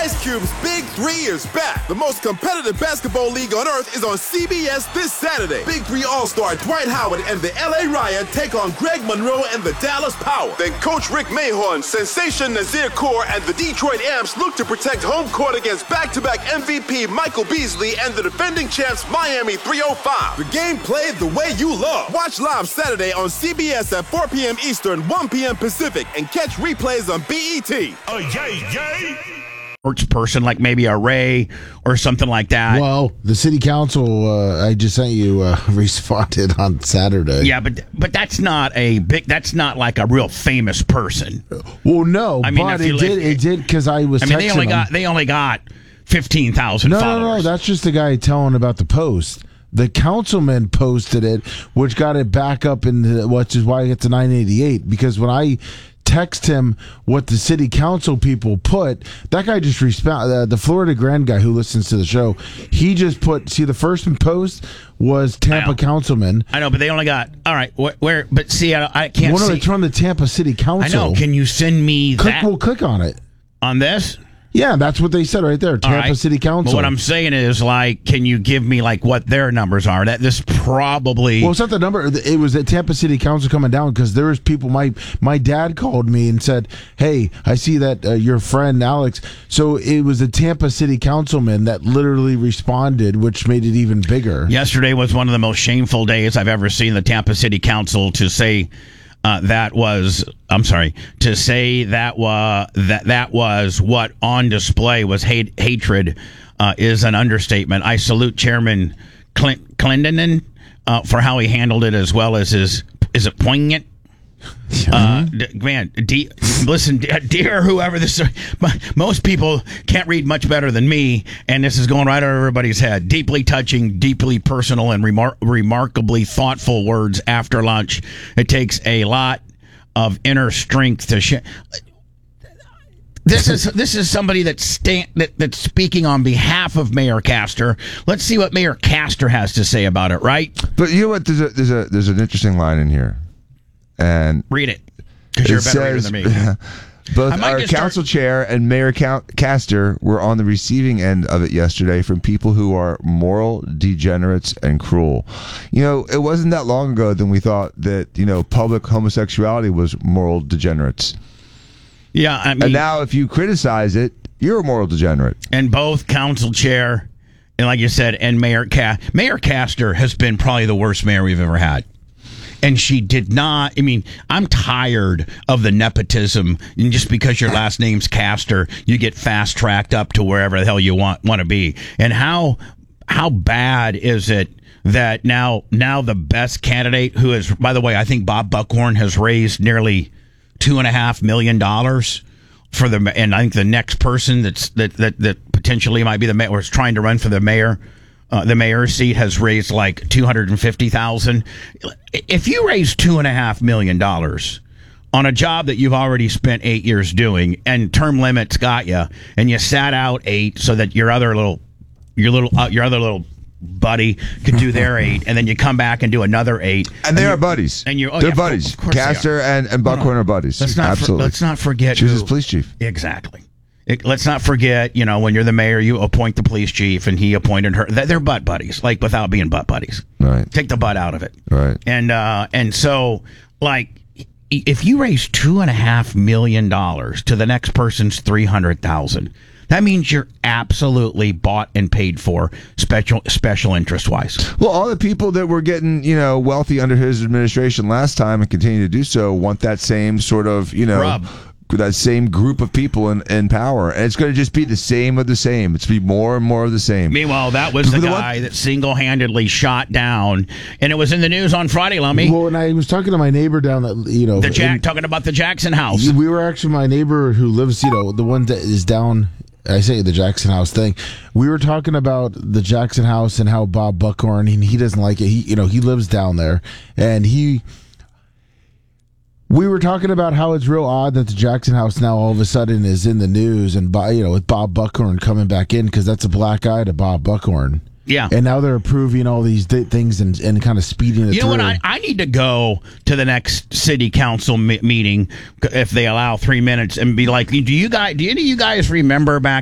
Ice Cube's Big 3 is back. The most competitive basketball league on earth is on CBS this Saturday. Big 3 All-Star Dwight Howard and the LA Riot take on Greg Monroe and the Dallas Power. Then Coach Rick Mahorn, Sensation Nazir Kaur, and the Detroit Amps look to protect home court against back-to-back MVP Michael Beasley and the defending champs Miami 305. The game played the way you love. Watch live Saturday on CBS at 4 p.m. Eastern, 1 p.m. Pacific, and catch replays on BET. Oh, yay! Person like maybe a Ray or something like that. Well, the city council I just sent you responded on Saturday. Yeah, but that's not like a real famous person. Well, no, I mean, but it did because I was. I mean, they only got 15,000 followers. No, that's just the guy telling about the post. The councilman posted it, which got it back up which is why I get to 988. Because when I text him what the city council people put, that guy just responded. The Florida Grand guy who listens to the show, he just put. See, the first post was Tampa councilman. I know, but they only got all right. Where? But see, I can't. Well, no, see. it's from the Tampa City Council. I know. Can you send me that? We'll click on it. On this. Yeah, that's what they said right there. Tampa City Council. But what I'm saying is, like, can you give me like what their numbers are? That this probably. Well, it's not the number. It was the Tampa City Council coming down because there was people. My dad called me and said, "Hey, I see that your friend Alex." So it was the Tampa City Councilman that literally responded, which made it even bigger. Yesterday was one of the most shameful days I've ever seen the Tampa City Council to say. That was what on display was hatred is an understatement. I salute Chairman Clendenin for how he handled it, as well as is it poignant? Listen, dear whoever this is, most people can't read much better than me, and this is going right over everybody's head. Deeply touching, deeply personal, and remarkably thoughtful words after lunch. It takes a lot of inner strength to share. This is somebody that's speaking on behalf of Mayor Castor. Let's see what Mayor Castor has to say about it. Right? But you know what? There's an interesting line in here. And read it, because you're a better reader than me. Both our council chair and Mayor Castor were on the receiving end of it yesterday from people who are moral degenerates and cruel. You know, it wasn't that long ago that we thought that, public homosexuality was moral degenerates. Yeah, I mean, and now if you criticize it, you're a moral degenerate. And both council chair, and like you said, and Mayor Castor has been probably the worst mayor we've ever had. And she did not. I mean, I'm tired of the nepotism. And just because your last name's Castor, you get fast tracked up to wherever the hell you want to be. And how bad is it that now the best candidate, who is, by the way, I think Bob Buckhorn has raised nearly $2.5 million for the, and I think the next person that potentially might be the mayor, or is trying to run for the mayor. The mayor's seat has raised like $250,000. If you raise $2.5 million on a job that you've already spent 8 years doing, and term limits got you, and you sat out 8 so that your other little buddy could do their 8, and then you come back and do another 8, and they are buddies. And they're buddies. Castor and Buckhorn are buddies. Absolutely. Let's not forget. She was his police chief. Exactly. Let's not forget, when you're the mayor, you appoint the police chief, and he appointed her. They're butt buddies, like without being butt buddies. Right. Take the butt out of it. Right. And so, like, if you raise $2.5 million to the next person's $300,000, that means you're absolutely bought and paid for special interest wise. Well, all the people that were getting, wealthy under his administration last time and continue to do so want that same sort of, rub. That same group of people in power, and it's going to just be the same of the same. It's going to be more and more of the same. Meanwhile, that was the guy that single-handedly shot down, and it was in the news on Friday, Lummy. Well, and I was talking to my neighbor down that, talking about the Jackson House. We were actually, my neighbor who lives, the one that is down, I say the Jackson House thing. We were talking about the Jackson House and how Bob Buckhorn, he doesn't like it. He lives down there, and we were talking about how it's real odd that the Jackson House now all of a sudden is in the news, and with Bob Buckhorn coming back in, because that's a black eye to Bob Buckhorn. Yeah. And now they're approving all these things and kind of speeding it through. You know what? I need to go to the next city council meeting, if they allow 3 minutes, and be like, do any of you guys remember back